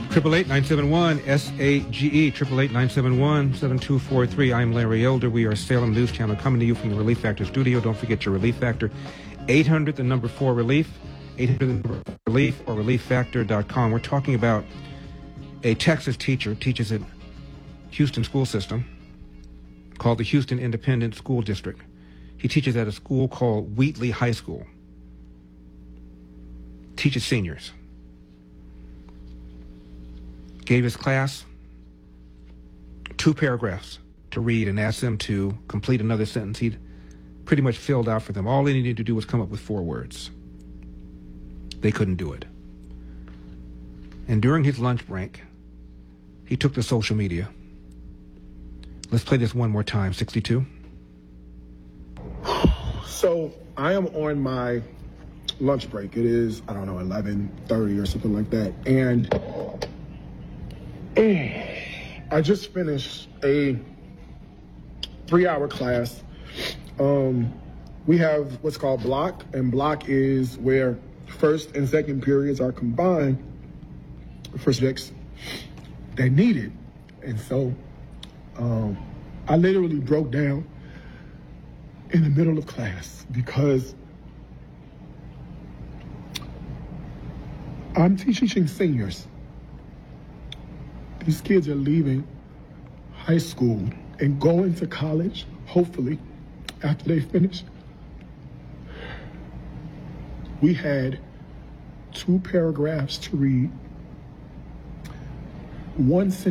888-971-SAGE, 888-971-7243. I'm Larry Elder. We are Salem News Channel coming to you from the Relief Factor studio. Don't forget your Relief Factor. 800, the number 4 Relief, 800, the number 4 Relief, or ReliefFactor.com. We're talking about a Texas teacher, teaches at Houston school system called the Houston Independent School District. He teaches at a school called Wheatley High School. Teaches seniors. Gave his class 2 paragraphs to read and asked them to complete another sentence. He'd pretty much filled out for them. All they needed to do was come up with 4 words. They couldn't do it. And during his lunch break, he took to social media. Let's play this one more time. 62. So I am on my lunch break. It is, 11:30 or something like that. And I just finished a 3-hour class. We have what's called block, and block is where first and second periods are combined for subjects that need it. And so I literally broke down in the middle of class because I'm teaching seniors. These kids are leaving high school and going to college, hopefully, after they finish. We had 2 paragraphs to read, 1 sentence.